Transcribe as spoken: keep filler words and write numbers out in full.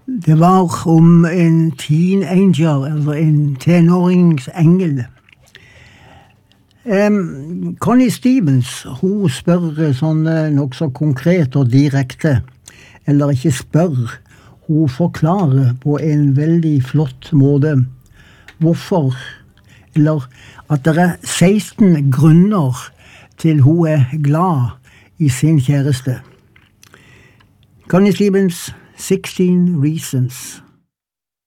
Det var om en teenager, eller en tenåringsengel. Um, Connie Stevens, hun spør sånn nok så konkret og direkte, eller ikke spør, hun forklarer på en veldig flott måte hvorfor, eller at det er seksten grunner til hun er glad i sin kjæreste. Connie Stevens, sixteen reasons.